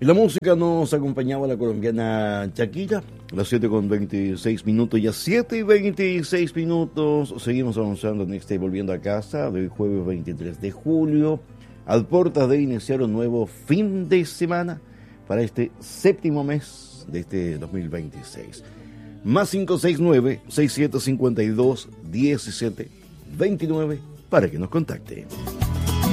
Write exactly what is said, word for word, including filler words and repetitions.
Y la música nos acompañaba la colombiana Shakira, las siete con veintiséis minutos, ya siete y veintiséis minutos. Seguimos avanzando en este Volviendo a Casa del jueves veintitrés de julio, al portas de iniciar un nuevo fin de semana para este séptimo mes de este dos mil veintiséis. Más cinco seis nueve, seis siete cinco dos, uno siete dos nueve para que nos contacte.